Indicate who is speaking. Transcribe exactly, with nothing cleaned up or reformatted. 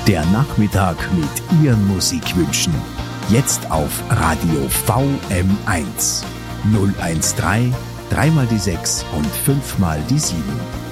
Speaker 1: Der Nachmittag mit Ihren Musikwünschen. Jetzt auf Radio V M eins. null eins drei, dreimal die sechs und fünfmal die sieben.